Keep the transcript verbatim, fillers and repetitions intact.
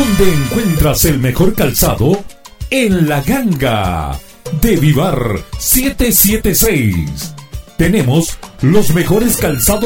¿Dónde encuentras el mejor calzado? En La Ganga de Vivar setecientos setenta y seis. Tenemos los mejores calzados